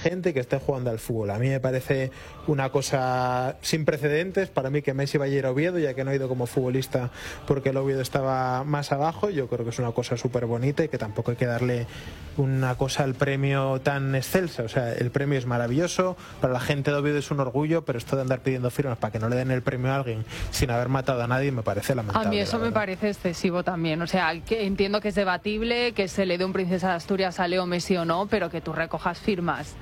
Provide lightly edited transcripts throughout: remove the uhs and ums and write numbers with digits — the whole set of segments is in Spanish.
gente que esté jugando al fútbol. A mí me parece una cosa sin precedentes. Para mí que Messi vaya a ir a Oviedo, ya que no ha ido como futbolista porque el Oviedo estaba más abajo. Yo creo que es una cosa súper bonita y que tampoco hay que darle una cosa al premio tan excelsa. O sea, el premio es maravilloso, para la gente de Oviedo es un orgullo, pero esto de andar pidiendo firmas para que no le den el premio a alguien sin haber matado a nadie me parece lamentable. A mí eso me parece excesivo también. O sea, que entiendo que es debatible que se le dé un Princesa de Asturias a Leo Messi o no, pero que tú recojas firmas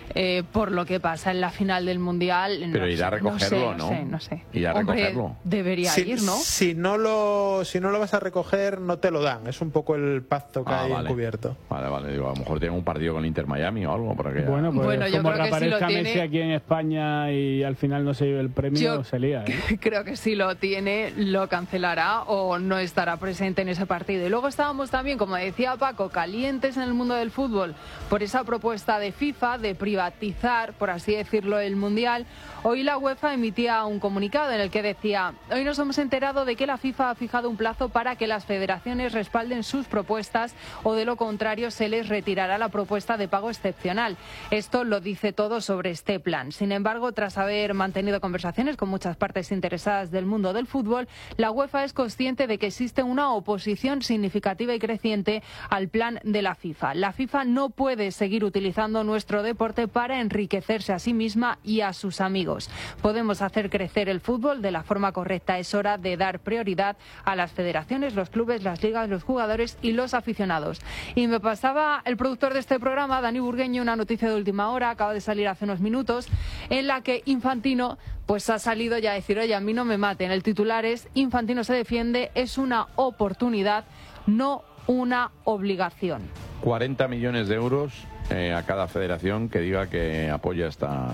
por lo que pasa en la final del Mundial. Pero irá a recogerlo, no sé. Irá a recogerlo. Debería ir, ¿no? Si no lo vas a recoger, no te lo dan. Es un poco el pacto que hay encubierto. Vale. Digo, a lo mejor tiene un partido con Inter Miami o algo. Para que bueno, yo como creo que si lo tiene... Messi aquí en España y al final no se lleve el premio, se lía. Creo que si lo tiene, lo cancelará o no estará presente en ese partido. Y luego estábamos también, como decía Paco, calientes en el mundo del fútbol por esa propuesta de FIFA de privatizar, por así decirlo, el Mundial. Hoy la UEFA emitía un comunicado en el que decía: hoy nos hemos enterado de que la FIFA ha fijado un plazo para que las federaciones respalden sus propuestas o de lo contrario se les retirará la propuesta de pago excepcional. Esto lo dice todo sobre este plan. Sin embargo, tras haber mantenido conversaciones con muchas partes interesadas del mundo del fútbol, la UEFA es consciente de que existe una oposición significativa y creciente al plan de la FIFA. La FIFA no puede seguir utilizando nuestro deporte para enriquecerse a sí misma y a sus amigos. Podemos hacer crecer el fútbol de la forma correcta. Es hora de dar prioridad a las federaciones, los clubes, las ligas, los jugadores y los aficionados. Y me pasaba el productor de este programa, Dani Burgueño, una noticia de última hora, acaba de salir hace unos minutos, en la que Infantino pues ha salido ya a decir: oye, a mí no me maten. El titular es: Infantino se defiende, es una oportunidad, no una obligación. 40 millones de euros a cada federación que diga que apoya esta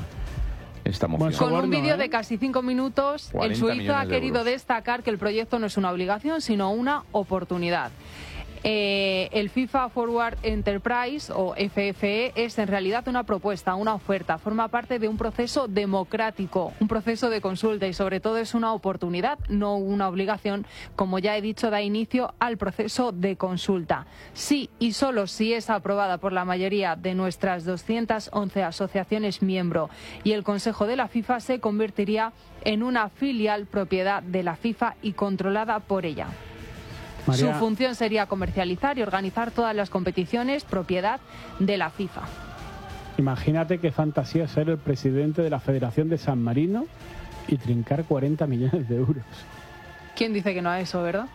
moción. Con un vídeo de casi 5 minutos, el suizo ha querido destacar que el proyecto no es una obligación, sino una oportunidad. El FIFA Forward Enterprise, o FFE, es en realidad una propuesta, una oferta, forma parte de un proceso democrático, un proceso de consulta y sobre todo es una oportunidad, no una obligación. Como ya he dicho, da inicio al proceso de consulta. Sí y solo si es aprobada por la mayoría de nuestras 211 asociaciones miembro y el Consejo de la FIFA, se convertiría en una filial propiedad de la FIFA y controlada por ella. María, su función sería comercializar y organizar todas las competiciones propiedad de la FIFA. Imagínate qué fantasía ser el presidente de la Federación de San Marino y trincar 40 millones de euros. ¿Quién dice que no a eso, verdad?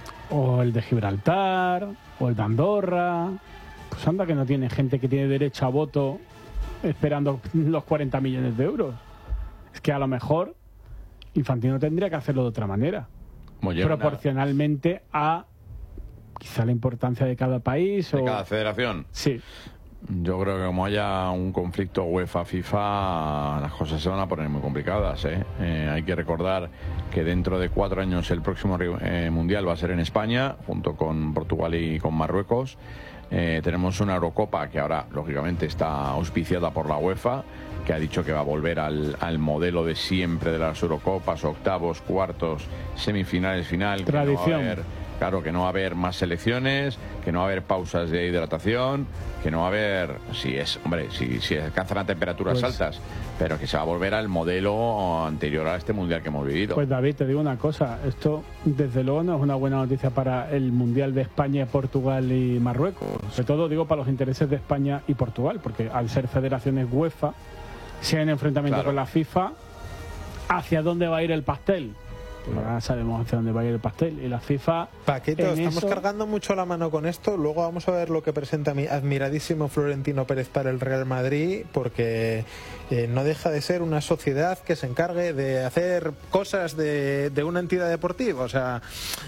O el de Gibraltar, o el de Andorra. Pues anda que no tiene gente que tiene derecho a voto esperando los 40 millones de euros. Es que a lo mejor Infantino tendría que hacerlo de otra manera. Proporcionalmente a quizá la importancia de cada país de cada federación. Sí. Yo creo que como haya un conflicto UEFA-FIFA, las cosas se van a poner muy complicadas, hay que recordar que dentro de 4 años el próximo Mundial va a ser en España, junto con Portugal y con Marruecos. Tenemos una Eurocopa que ahora, lógicamente, está auspiciada por la UEFA, que ha dicho que va a volver al modelo de siempre de las Eurocopas, octavos, cuartos, semifinales, final. Tradición. Que no va a haber más selecciones, que no va a haber pausas de hidratación, que no va a haber, si alcanzan a temperaturas altas, pero que se va a volver al modelo anterior a este Mundial que hemos vivido. Pues David, te digo una cosa, esto desde luego no es una buena noticia para el Mundial de España, Portugal y Marruecos. Sobre todo digo para los intereses de España y Portugal, porque al ser federaciones UEFA, si hay un enfrentamiento con la FIFA, ¿hacia dónde va a ir el pastel? Pues ya sabemos hacia dónde va a ir el pastel. Y la FIFA... Paquito, estamos cargando mucho la mano con esto. Luego vamos a ver lo que presenta mi admiradísimo Florentino Pérez para el Real Madrid, porque no deja de ser una sociedad que se encargue de hacer cosas de una entidad deportiva. O sea,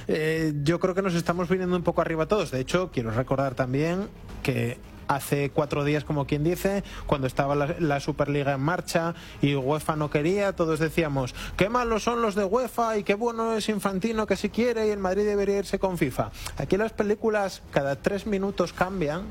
yo creo que nos estamos viniendo un poco arriba todos. De hecho, quiero recordar también que hace 4 días, como quien dice, cuando estaba la Superliga en marcha y UEFA no quería, todos decíamos qué malos son los de UEFA y qué bueno es Infantino, que si quiere, y el Madrid debería irse con FIFA. Aquí las películas cada 3 minutos cambian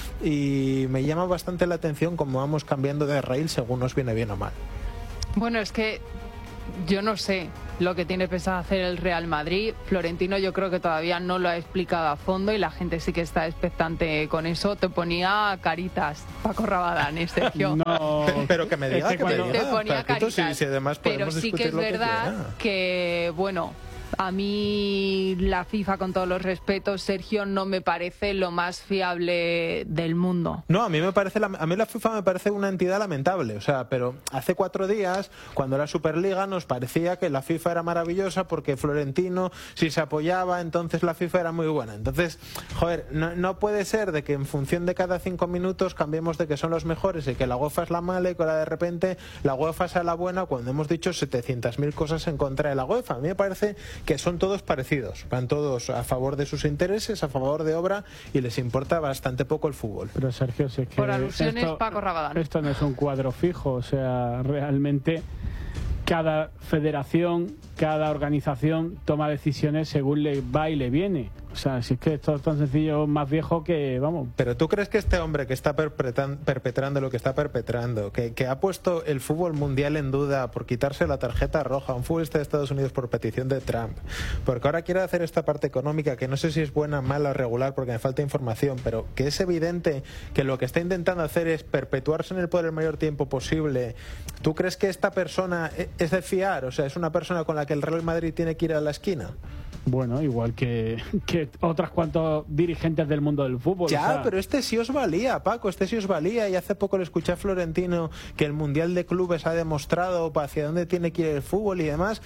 y me llama bastante la atención cómo vamos cambiando de raíl según nos viene bien o mal. Bueno, es que yo no sé lo que tiene pensado hacer el Real Madrid. Florentino yo creo que todavía no lo ha explicado a fondo y la gente sí que está expectante con eso. Te ponía caritas, Paco Rabadán, Sergio. No, pero que me diga, te ponía caritas. Sí, además pero sí que es verdad que, bueno, a mí la FIFA, con todos los respetos, Sergio, no me parece lo más fiable del mundo. No, a mí la FIFA me parece una entidad lamentable. O sea, pero hace 4 días, cuando era Superliga, nos parecía que la FIFA era maravillosa porque Florentino, si se apoyaba, entonces la FIFA era muy buena. Entonces, joder, no puede ser de que en función de cada 5 minutos cambiemos de que son los mejores y que la UEFA es la mala y que ahora de repente la UEFA sea la buena cuando hemos dicho 700.000 cosas en contra de la UEFA. A mí me parece que son todos parecidos, van todos a favor de sus intereses, a favor de obra, y les importa bastante poco el fútbol. Pero Sergio, si es que por alusiones, Paco Rabadán. Esto no es un cuadro fijo, o sea, realmente cada federación, cada organización toma decisiones según le va y le viene. O sea, si es que esto es tan sencillo, más viejo que, vamos. Pero ¿tú crees que este hombre que está perpetrando lo que está perpetrando, que ha puesto el fútbol mundial en duda por quitarse la tarjeta roja a un futbolista de Estados Unidos por petición de Trump, porque ahora quiere hacer esta parte económica, que no sé si es buena, mala o regular, porque me falta información, pero que es evidente que lo que está intentando hacer es perpetuarse en el poder el mayor tiempo posible? ¿Tú crees que esta persona es de fiar? O sea, ¿es una persona con la que el Real Madrid tiene que ir a la esquina? Bueno, igual que otras cuantos dirigentes del mundo del fútbol. Ya, o sea, pero este sí os valía, Paco, este sí os valía. Y hace poco le escuché a Florentino que el Mundial de Clubes ha demostrado hacia dónde tiene que ir el fútbol y demás.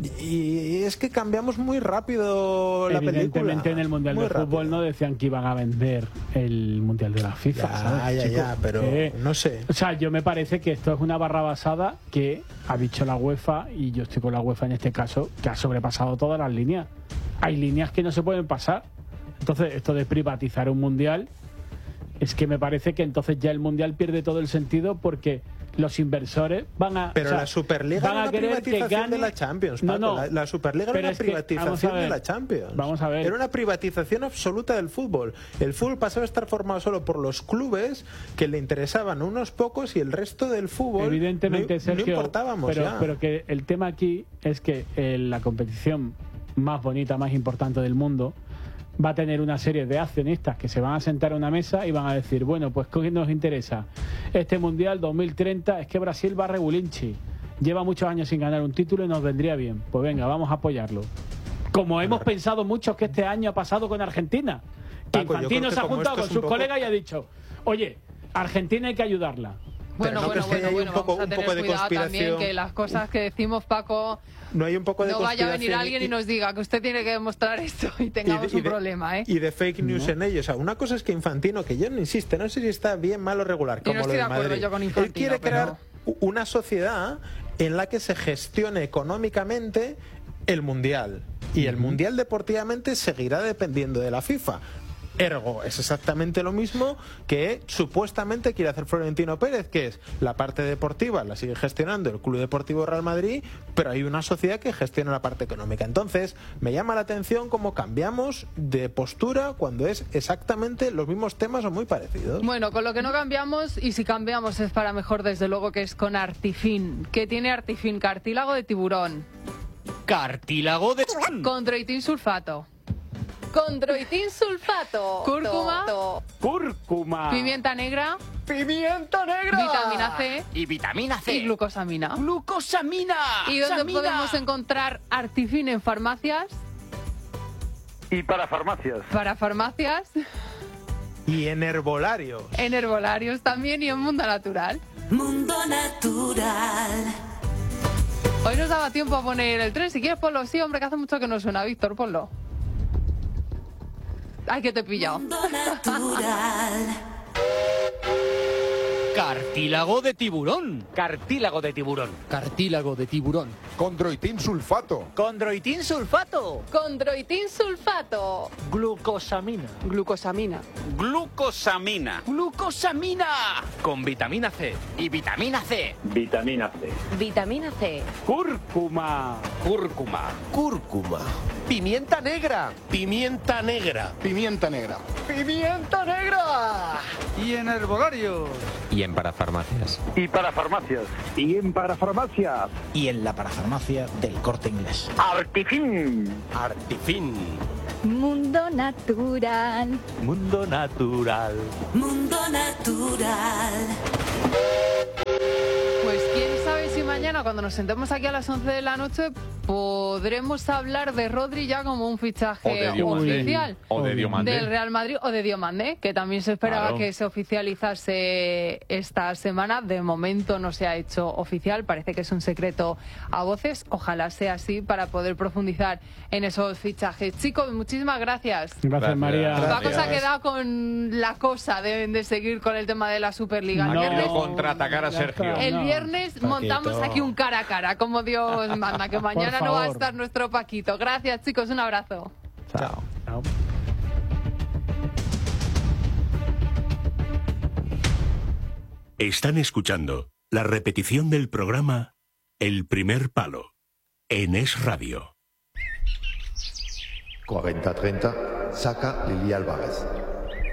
Y es que cambiamos muy rápido la película. Evidentemente en el Mundial de Fútbol no decían que iban a vender el Mundial de la FIFA. Ya, pero no sé. O sea, yo me parece que esto es una barra basada que ha dicho la UEFA, y yo estoy con la UEFA en este caso, que ha sobrepasado todas las líneas. Hay líneas que no se pueden pasar. Entonces, esto de privatizar un mundial, es que me parece que entonces ya el mundial pierde todo el sentido, porque los inversores van a... Pero la Superliga era una privatización de la Champions, Paco. No. La Superliga era una privatización de la Champions. Vamos a ver. Era una privatización absoluta del fútbol. El fútbol pasaba a estar formado solo por los clubes, que le interesaban unos pocos, y el resto del fútbol evidentemente, Sergio, no importábamos pero que el tema aquí es que la competición más bonita, más importante del mundo, va a tener una serie de accionistas que se van a sentar a una mesa y van a decir, bueno, pues ¿qué nos interesa? Este Mundial 2030, es que Brasil va a regulinchi, lleva muchos años sin ganar un título y nos vendría bien, pues venga, vamos a apoyarlo. Como hemos pensado muchos que este año ha pasado con Argentina, que Paco, Infantino se ha juntado con sus colegas y ha dicho, oye, Argentina hay que ayudarla. Bueno, vamos a tener cuidado también, que las cosas que decimos, Paco, no hay un poco de no vaya a venir alguien y nos diga que usted tiene que demostrar esto y tengamos un problema, ¿eh? Y de fake news en ellos. O sea, una cosa es que Infantino, que yo no insisto, no sé si está bien, mal o regular, como no estoy lo de Madrid. yo con Infantino, él quiere crear una sociedad en la que se gestione económicamente el Mundial. Y el Mundial deportivamente seguirá dependiendo de la FIFA. Ergo, es exactamente lo mismo que supuestamente quiere hacer Florentino Pérez, que es la parte deportiva la sigue gestionando el Club Deportivo Real Madrid, pero hay una sociedad que gestiona la parte económica. Entonces, me llama la atención cómo cambiamos de postura cuando es exactamente los mismos temas o muy parecidos. Bueno, con lo que no cambiamos, y si cambiamos es para mejor, desde luego, que es con Artifin. ¿Qué tiene Artifin? Cartílago de tiburón. Cartílago de tiburón. Condroitin sulfato. Condroitin sulfato. Cúrcuma. Cúrcuma. Pimienta negra. ¡Pimienta negra! Vitamina C. Y vitamina C. Y glucosamina. ¡Glucosamina! ¿Y dónde podemos encontrar Artifin? En farmacias. Y para farmacias. Para farmacias. Y en herbolarios. En herbolarios también, y en Mundo Natural. Mundo Natural. Hoy nos daba tiempo a poner el tren. Si quieres ponlo, sí, hombre, que hace mucho que no suena. Víctor, ponlo. Ay, que te he pillado. Mundo Natural. Cartílago de tiburón. Cartílago de tiburón. Cartílago de tiburón. Condroitin sulfato. Condroitin sulfato. Condroitin sulfato. Glucosamina. Glucosamina. Glucosamina. Glucosamina. Con vitamina C. Y vitamina C. Vitamina C. Vitamina C. Cúrcuma. Cúrcuma. Cúrcuma. Pimienta negra. Pimienta negra. Pimienta negra. ¡Pimienta negra! Y en herbolarios. Y en parafarmacias. Y para farmacias. Y en parafarmacias. Y en la parafarmacia del Corte Inglés. Artifin. Artifin. Mundo natural. Mundo natural. Mundo natural. Pues quién sabe si mañana, cuando nos sentemos aquí a las 11 de la noche, podremos hablar de Rodri ya como un fichaje oficial o de Diomandé del Real Madrid, o de Diomandé, que también se esperaba que se oficializase esta semana. De momento no se ha hecho oficial, parece que es un secreto a voces. Ojalá sea así para poder profundizar en esos fichajes. Chicos, muchísimas gracias. Gracias, María. Paco se ha quedado con la cosa de seguir con el tema de la Superliga. No, quiero contraatacar a Sergio. El viernes montamos aquí un cara a cara, como Dios manda, que mañana no va a estar nuestro Paquito. Gracias, chicos, un abrazo. Chao. Chao. Están escuchando la repetición del programa El Primer Palo en Es Radio. 40-30, saca Lili Álvarez.